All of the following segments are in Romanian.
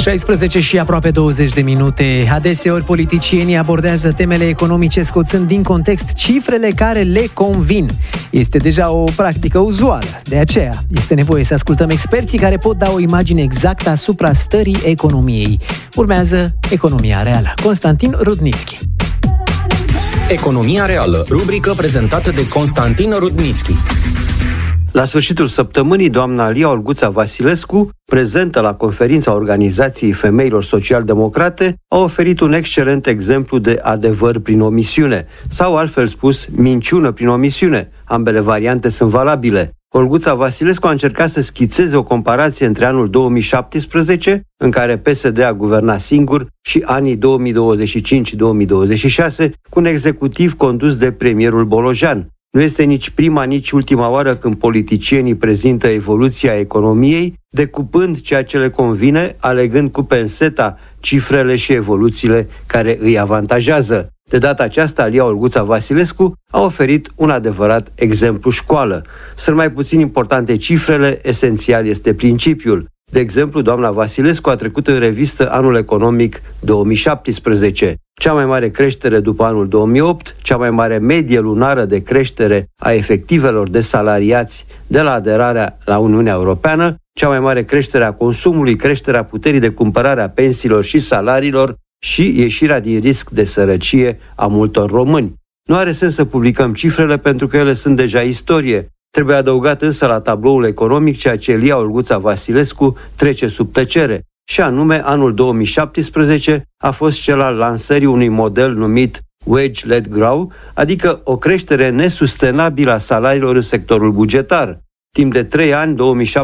16 și aproape 20 de minute. Adeseori politicienii abordează temele economice scoțând din context cifrele care le convin. Este deja o practică uzuală. De aceea este nevoie să ascultăm experții care pot da o imagine exactă asupra stării economiei. Urmează Economia Reală. Constantin Rudnitschi. Economia Reală, rubrică prezentată de Constantin Rudnitschi. La sfârșitul săptămânii, doamna Lia Olguța Vasilescu, prezentă la conferința Organizației Femeilor Social-Democrate, a oferit un excelent exemplu de adevăr prin omisiune, sau altfel spus, minciună prin omisiune. Ambele variante sunt valabile. Olguța Vasilescu a încercat să schițeze o comparație între anul 2017, în care PSD a guvernat singur, și anii 2025-2026, cu un executiv condus de premierul Bolojan. Nu este nici prima, nici ultima oară când politicienii prezintă evoluția economiei, decupând ceea ce le convine, alegând cu penseta cifrele și evoluțiile care îi avantajează. De data aceasta, Lia Olguța Vasilescu a oferit un adevărat exemplu școală. Sunt mai puțin importante cifrele, esențial este principiul. De exemplu, doamna Vasilescu a trecut în revistă anul economic 2017. Cea mai mare creștere după anul 2008, cea mai mare medie lunară de creștere a efectivelor de salariați de la aderarea la Uniunea Europeană, cea mai mare creștere a consumului, creșterea puterii de cumpărare a pensiilor și salariilor și ieșirea din risc de sărăcie a multor români. Nu are sens să publicăm cifrele pentru că ele sunt deja istorie. Trebuie adăugat însă la tabloul economic ceea ce Lia Olguța Vasilescu trece sub tăcere, și anume anul 2017 a fost cel al lansării unui model numit Wage-Led Growth, adică o creștere nesustenabilă a salariilor în sectorul bugetar. Timp de 3 ani,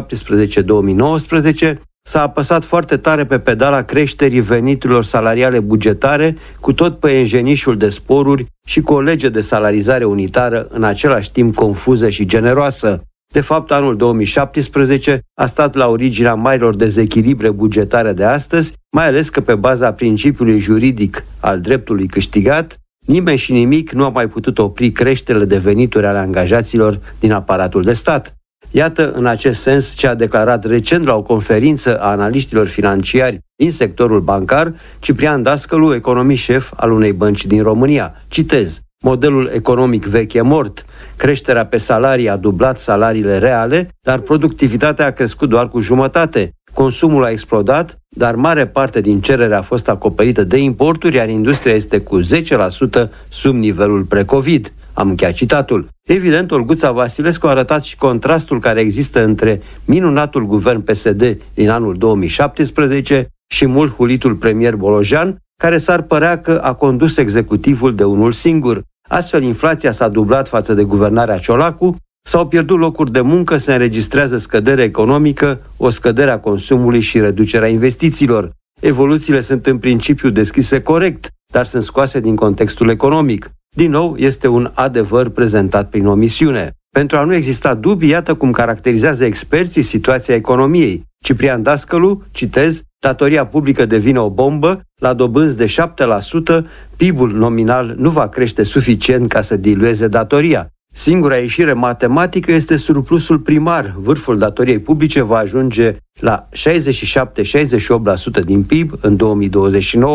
2017-2019, s-a apăsat foarte tare pe pedala creșterii veniturilor salariale bugetare, cu tot păienjenișul de sporuri și cu o lege de salarizare unitară în același timp confuză și generoasă. De fapt, anul 2017 a stat la originea marilor dezechilibre bugetare de astăzi, mai ales că pe baza principiului juridic al dreptului câștigat, nimeni și nimic nu a mai putut opri creșterile de venituri ale angajaților din aparatul de stat. Iată, în acest sens, ce a declarat recent la o conferință a analiștilor financiari din sectorul bancar, Ciprian Dascălu, economist șef al unei bănci din România. Citez: modelul economic vechi e mort. Creșterea pe salarii a dublat salariile reale, dar productivitatea a crescut doar cu jumătate. Consumul a explodat, dar mare parte din cerere a fost acoperită de importuri, iar industria este cu 10% sub nivelul pre-Covid. Am încheiat citatul. Evident, Olguța Vasilescu a arătat și contrastul care există între minunatul guvern PSD din anul 2017 și mult hulitul premier Bolojan, care s-ar părea că a condus executivul de unul singur. Astfel, inflația s-a dublat față de guvernarea Ciolacu, s-au pierdut locuri de muncă, se înregistrează scădere economică, o scădere a consumului și reducerea investițiilor. Evoluțiile sunt în principiu descrise corect, dar sunt scoase din contextul economic. Din nou, este un adevăr prezentat prin omisiune. Pentru a nu exista dubii, iată cum caracterizează experții situația economiei. Ciprian Dascălu, citez: datoria publică devine o bombă, la dobânzi de 7%, PIB-ul nominal nu va crește suficient ca să dilueze datoria. Singura ieșire matematică este surplusul primar. Vârful datoriei publice va ajunge la 67-68% din PIB în 2029,